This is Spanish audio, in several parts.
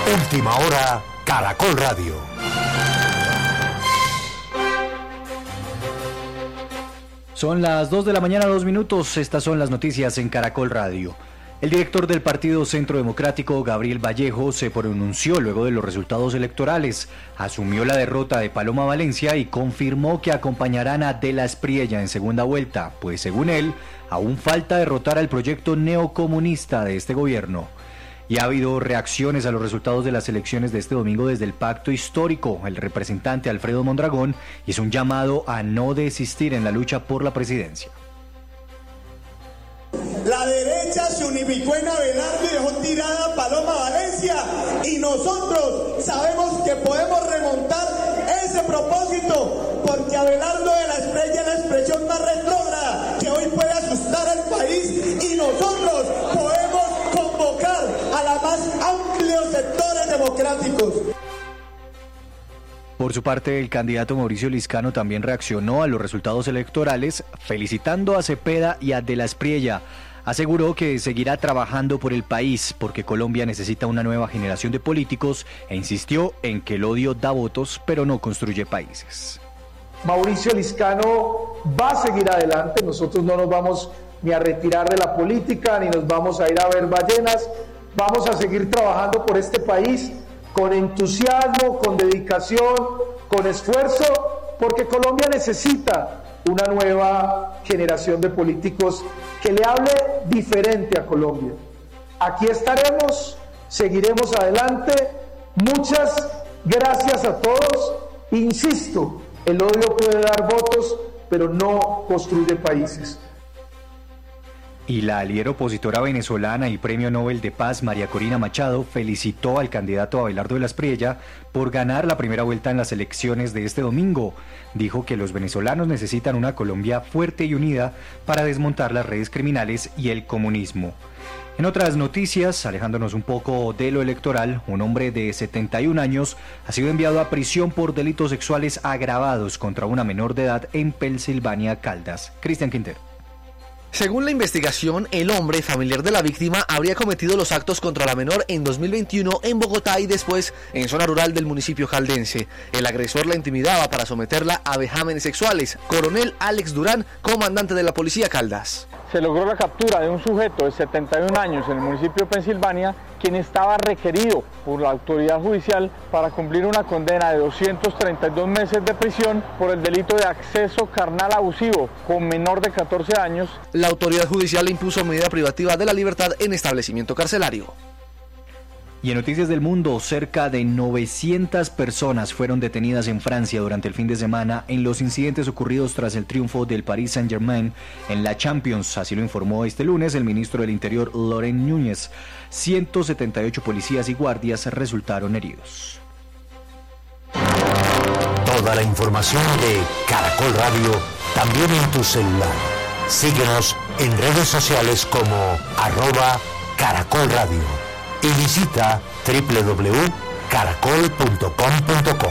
Última hora, Caracol Radio. Son las 2 de la mañana, 2 minutos. Estas son las noticias en Caracol Radio. El director del Partido Centro Democrático, Gabriel Vallejo, se pronunció luego de los resultados electorales. Asumió la derrota de Paloma Valencia y confirmó que acompañarán a De la Espriella en segunda vuelta, pues según él, aún falta derrotar al proyecto neocomunista de este gobierno. Y ha habido reacciones a los resultados de las elecciones de este domingo desde el Pacto Histórico. El representante Alfredo Mondragón hizo un llamado a no desistir en la lucha por la presidencia. La derecha se unificó en Abelardo y dejó tirada a Paloma Valencia, y nosotros sabemos que podemos remontar ese propósito, porque Abelardo de la Espriella es la expresión más retrógrada que hoy puede asustar al país, y nosotros podemos convocar a los más amplios sectores democráticos. Por su parte, el candidato Mauricio Liscano también reaccionó a los resultados electorales, felicitando a Cepeda y a De la Espriella. Aseguró que seguirá trabajando por el país porque Colombia necesita una nueva generación de políticos e insistió en que el odio da votos, pero no construye países. Mauricio Liscano va a seguir adelante, nosotros no nos vamos ni a retirar de la política, ni nos vamos a ir a ver ballenas, vamos a seguir trabajando por este país con entusiasmo, con dedicación, con esfuerzo, porque Colombia necesita una nueva generación de políticos que le hable diferente a Colombia. Aquí estaremos, seguiremos adelante. Muchas gracias a todos. Insisto, el odio puede dar votos, pero no construye países. Y la líder opositora venezolana y Premio Nobel de Paz, María Corina Machado, felicitó al candidato Abelardo de la Espriella por ganar la primera vuelta en las elecciones de este domingo. Dijo que los venezolanos necesitan una Colombia fuerte y unida para desmontar las redes criminales y el comunismo. En otras noticias, alejándonos un poco de lo electoral, un hombre de 71 años ha sido enviado a prisión por delitos sexuales agravados contra una menor de edad en Pensilvania, Caldas. Cristian Quintero. Según la investigación, el hombre, familiar de la víctima, habría cometido los actos contra la menor en 2021 en Bogotá y después en zona rural del municipio caldense. El agresor la intimidaba para someterla a vejámenes sexuales. Coronel Alex Durán, comandante de la Policía Caldas. Se logró la captura de un sujeto de 71 años en el municipio de Pensilvania, quien estaba requerido por la autoridad judicial para cumplir una condena de 232 meses de prisión por el delito de acceso carnal abusivo con menor de 14 años. La autoridad judicial le impuso medida privativa de la libertad en establecimiento carcelario. Y en noticias del mundo, cerca de 900 personas fueron detenidas en Francia durante el fin de semana en los incidentes ocurridos tras el triunfo del Paris Saint-Germain en la Champions. Así lo informó este lunes el ministro del Interior, Laurent Núñez. 178 policías y guardias resultaron heridos. Toda la información de Caracol Radio también en tu celular. Síguenos en redes sociales como @Caracol Radio. Y visita www.caracol.com.co.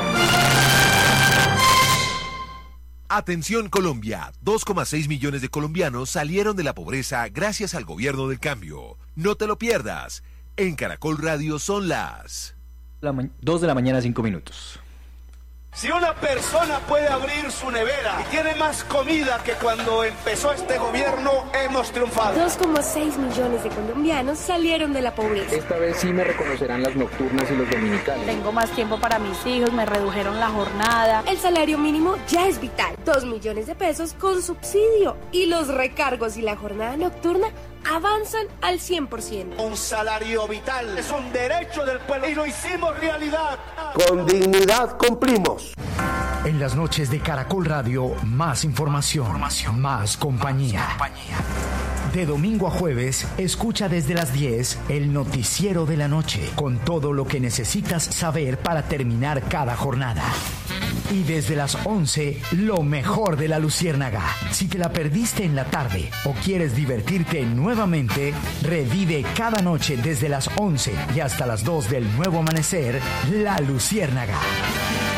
Atención Colombia, 2,6 millones de colombianos salieron de la pobreza gracias al gobierno del cambio. No te lo pierdas. En Caracol Radio son las 2 de la mañana, 5 minutos. Si una persona puede abrir su nevera y tiene más comida que cuando empezó este gobierno, hemos triunfado. 2,6 millones de colombianos salieron de la pobreza. Esta vez sí me reconocerán las nocturnas y los dominicales. Tengo más tiempo para mis hijos, me redujeron la jornada. El salario mínimo ya es vital. 2 millones de pesos con subsidio. Y los recargos y la jornada nocturna avanzan al 100%. Un salario vital es un derecho del pueblo y lo hicimos realidad. Con dignidad cumplimos. En las noches de Caracol Radio, más información, más compañía. De domingo a jueves, escucha desde las 10 el noticiero de la noche, con todo lo que necesitas saber para terminar cada jornada. Y desde las 11, lo mejor de la Luciérnaga. Si te la perdiste en la tarde o quieres divertirte nuevamente, revive cada noche desde las 11 y hasta las 2 del nuevo amanecer, La Luciérnaga.